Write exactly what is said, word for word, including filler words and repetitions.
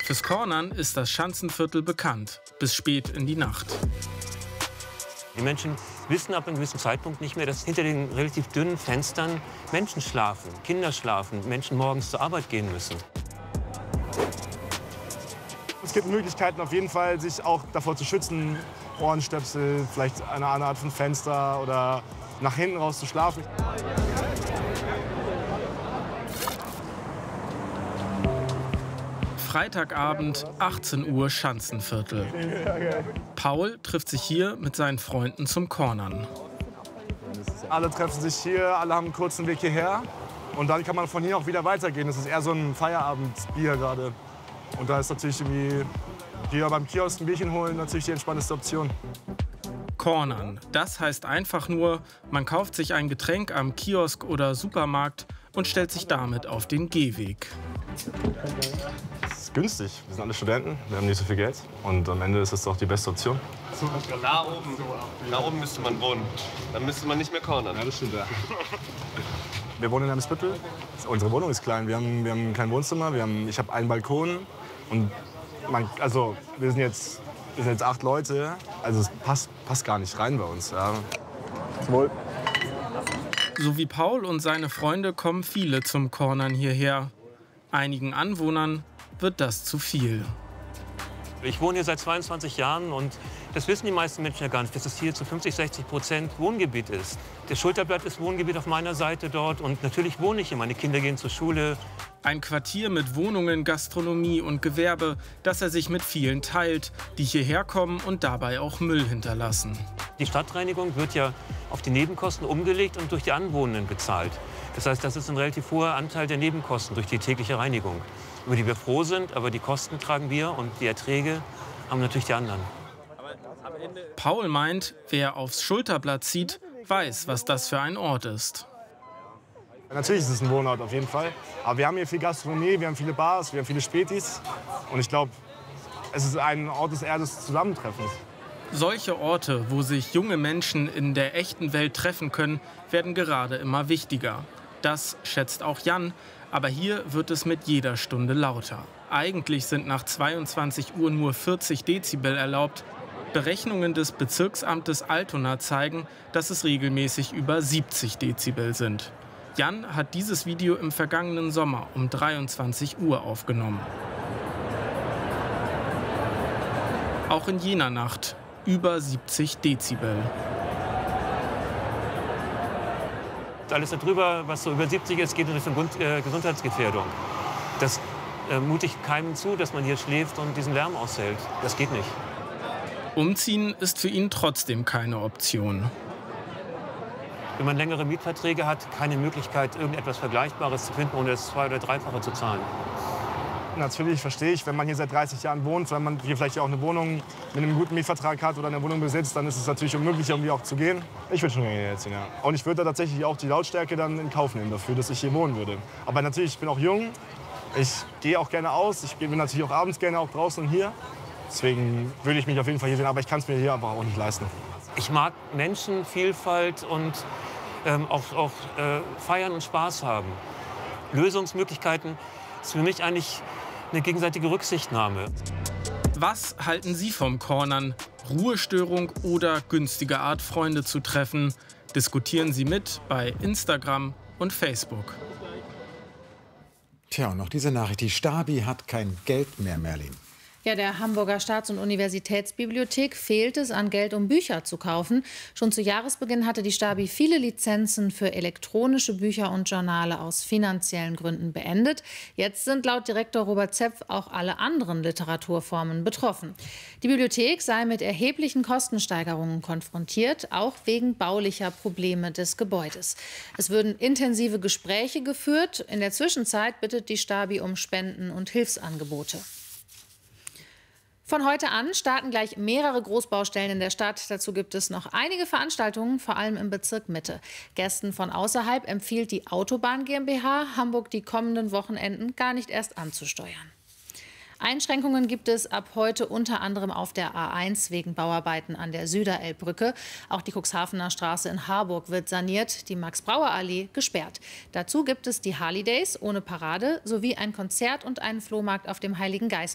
Fürs Cornern ist das Schanzenviertel bekannt, bis spät in die Nacht. Die Menschen wissen ab einem gewissen Zeitpunkt nicht mehr, dass hinter den relativ dünnen Fenstern Menschen schlafen, Kinder schlafen, Menschen morgens zur Arbeit gehen müssen. Es gibt Möglichkeiten auf jeden Fall, sich auch davor zu schützen. Ohrenstöpsel, vielleicht eine andere Art von Fenster oder nach hinten raus zu schlafen. Freitagabend, achtzehn Uhr, Schanzenviertel. Paul trifft sich hier mit seinen Freunden zum Cornern. Alle treffen sich hier, alle haben einen kurzen Weg hierher. Und dann kann man von hier auch wieder weitergehen. Das ist eher so ein Feierabendbier gerade. Und da ist natürlich irgendwie hier beim Kiosk ein Bierchen holen natürlich die entspannteste Option. Cornern, das heißt einfach nur, man kauft sich ein Getränk am Kiosk oder Supermarkt und stellt sich damit auf den Gehweg. Das ist günstig. Wir sind alle Studenten, wir haben nicht so viel Geld. Und am Ende ist es doch die beste Option. Da oben, da oben müsste man wohnen. Dann müsste man nicht mehr cornern. Ja, das stimmt, ja. Wir wohnen in Eimsbüttel. Unsere Wohnung ist klein. Wir haben, wir haben kein Wohnzimmer. Wir haben, ich habe einen Balkon. Und man, also, wir sind, jetzt, wir sind jetzt acht Leute. Also es passt, passt gar nicht rein bei uns. Ja. Zum Wohl. So wie Paul und seine Freunde kommen viele zum Cornern hierher. Einigen Anwohnern wird das zu viel. Ich wohne hier seit zweiundzwanzig Jahren und das wissen die meisten Menschen ja gar nicht, dass es hier zu fünfzig, sechzig Prozent Wohngebiet ist. Das Schulterblatt ist Wohngebiet auf meiner Seite dort und natürlich wohne ich hier. Meine Kinder gehen zur Schule. Ein Quartier mit Wohnungen, Gastronomie und Gewerbe, das er sich mit vielen teilt, die hierher kommen und dabei auch Müll hinterlassen. Die Stadtreinigung wird ja auf die Nebenkosten umgelegt und durch die Anwohner bezahlt. Das heißt, das ist ein relativ hoher Anteil der Nebenkosten durch die tägliche Reinigung, über die wir froh sind, aber die Kosten tragen wir und die Erträge haben natürlich die anderen. Paul meint, wer aufs Schulterblatt zieht, weiß, was das für ein Ort ist. Natürlich ist es ein Wohnort, auf jeden Fall. Aber wir haben hier viel Gastronomie, wir haben viele Bars, wir haben viele Spätis. Und ich glaube, es ist ein Ort des eher des Zusammentreffens. Solche Orte, wo sich junge Menschen in der echten Welt treffen können, werden gerade immer wichtiger. Das schätzt auch Jan, aber hier wird es mit jeder Stunde lauter. Eigentlich sind nach zweiundzwanzig Uhr nur vierzig Dezibel erlaubt. Berechnungen des Bezirksamtes Altona zeigen, dass es regelmäßig über siebzig Dezibel sind. Jan hat dieses Video im vergangenen Sommer um dreiundzwanzig Uhr aufgenommen. Auch in jener Nacht über siebzig Dezibel. Alles darüber, was so über siebzig ist, geht in Richtung Gesundheitsgefährdung. Das äh, mute ich keinem zu, dass man hier schläft und diesen Lärm aushält. Das geht nicht. Umziehen ist für ihn trotzdem keine Option. Wenn man längere Mietverträge hat, keine Möglichkeit, irgendetwas Vergleichbares zu finden, ohne das zwei- oder dreifache zu zahlen. Natürlich verstehe ich, wenn man hier seit dreißig Jahren wohnt, wenn man hier vielleicht auch eine Wohnung mit einem guten Mietvertrag hat oder eine Wohnung besitzt, dann ist es natürlich unmöglich, irgendwie auch zu gehen. Ich würde schon gerne hier ziehen, ja. Und ich würde da tatsächlich auch die Lautstärke dann in Kauf nehmen dafür, dass ich hier wohnen würde. Aber natürlich, ich bin auch jung, ich gehe auch gerne aus, ich bin natürlich auch abends gerne auch draußen und hier. Deswegen würde ich mich auf jeden Fall hier sehen, aber ich kann es mir hier aber auch nicht leisten. Ich mag Menschen, Vielfalt und ähm, auch, auch äh, feiern und Spaß haben. Lösungsmöglichkeiten ist für mich eigentlich eine gegenseitige Rücksichtnahme. Was halten Sie vom Cornern? Ruhestörung oder günstige Art, Freunde zu treffen? Diskutieren Sie mit bei Instagram und Facebook. Tja, und noch diese Nachricht. Die Stabi hat kein Geld mehr, Merlin. Ja, der Hamburger Staats- und Universitätsbibliothek fehlt es an Geld, um Bücher zu kaufen. Schon zu Jahresbeginn hatte die Stabi viele Lizenzen für elektronische Bücher und Journale aus finanziellen Gründen beendet. Jetzt sind laut Direktor Robert Zepf auch alle anderen Literaturformen betroffen. Die Bibliothek sei mit erheblichen Kostensteigerungen konfrontiert, auch wegen baulicher Probleme des Gebäudes. Es würden intensive Gespräche geführt. In der Zwischenzeit bittet die Stabi um Spenden und Hilfsangebote. Von heute an starten gleich mehrere Großbaustellen in der Stadt. Dazu gibt es noch einige Veranstaltungen, vor allem im Bezirk Mitte. Gästen von außerhalb empfiehlt die Autobahn GmbH, Hamburg die kommenden Wochenenden gar nicht erst anzusteuern. Einschränkungen gibt es ab heute unter anderem auf der A eins wegen Bauarbeiten an der Süderelbbrücke. Auch die Cuxhavener Straße in Harburg wird saniert, die Max-Brauer-Allee gesperrt. Dazu gibt es die Harley Days ohne Parade sowie ein Konzert und einen Flohmarkt auf dem Heiligen Geist.